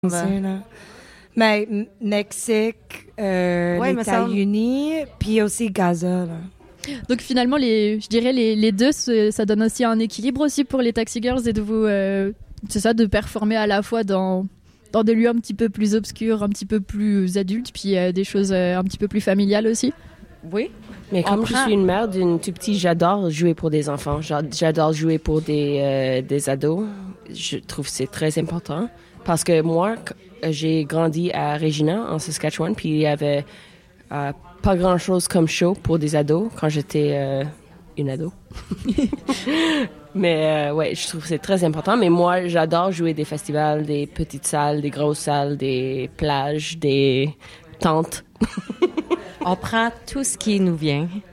Là. Mais Mexique, les États-Unis, puis aussi Gaza. Là. Donc finalement, je dirais les deux, ça donne aussi un équilibre aussi pour les Taxi Girls et de vous, c'est ça, de performer à la fois dans des lieux un petit peu plus obscurs, un petit peu plus adultes, puis des choses un petit peu plus familiales aussi. Oui. Mais comme je suis une mère d'une tout petit, j'adore jouer pour des enfants. J'adore jouer pour des ados. Je trouve que c'est très important. Parce que moi, j'ai grandi à Regina, en Saskatchewan, puis il y avait pas grand-chose comme show pour des ados quand j'étais une ado. Mais ouais, je trouve que c'est très important. Mais moi, j'adore jouer des festivals, des petites salles, des grosses salles, des plages, des tentes. On prend tout ce qui nous vient.